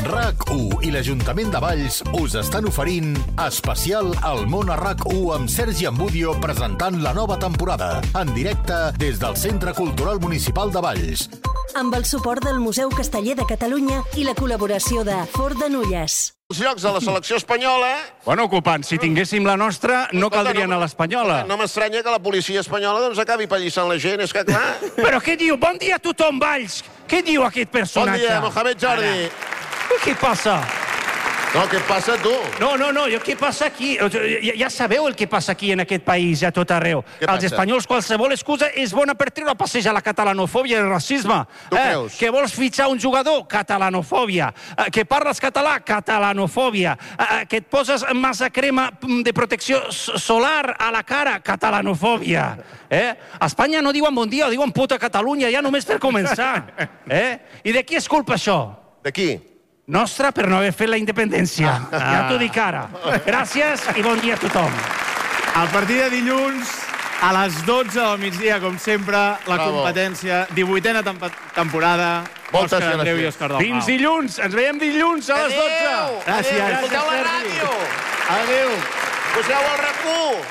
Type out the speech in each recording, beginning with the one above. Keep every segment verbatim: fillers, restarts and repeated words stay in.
RAC1 i l'Ajuntament de Valls us estan oferint especial al món a RAC1 amb Sergi Ambudio presentant la nova temporada en directe des del Centre Cultural Municipal de Valls. Amb el suport del Museu Casteller de Catalunya i la col·laboració de Ford de Nulles. Els llocs de la selecció espanyola... Bueno, ocupant, si tinguéssim la nostra, no caldria anar a l'espanyola. No m'estranya que la policia espanyola doncs acabi pallissant la gent, és que clar... Però què diu? Bon dia a tothom, Valls! Què diu aquest Bon personatge? dia, Mohamed Jordi. Què passa? No, què et passa, tu? No, no, no, jo, què passa aquí? Ja, ja sabeu el que passa aquí en aquest país, a tot arreu. Què Els passa? espanyols, qualsevol excusa és bona per treure a passejar la catalanofòbia i el racisme. Tu creus? Que vols fitxar un jugador? Catalanofòbia. Eh, que parles català? Catalanofòbia. Eh, que et poses massa crema de protecció solar a la cara? Catalanofòbia. Eh? A Espanya no diuen bon dia, diuen puta Catalunya, ja només per començar. Eh? I de qui és culpa això? De qui? Nostra per no haver fet la independència. Ja t'ho dic ara. Gràcies i bon dia a tothom. A partir de dilluns, a les dotze del migdia, com sempre, la Bravo. competència, divuitena temp temporada, Moltes Òscar Andreu i gràcies. Òscar Dalmau. Fins dilluns. Ens veiem dilluns a les dotze. Adéu! Gràcies. Adéu, escolteu la ràdio! Adéu. Poseu el RAC u!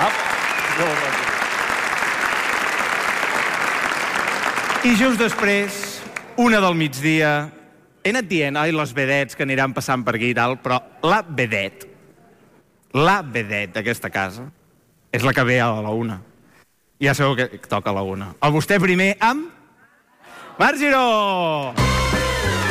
I just després, una del migdia, he anat dient, ai, les vedets que aniran passant per aquí i tal, però la vedet, la vedet d'aquesta casa, és la que ve a la una. Ja sabeu que toca a la una. A vostè primer amb... Marc Giró!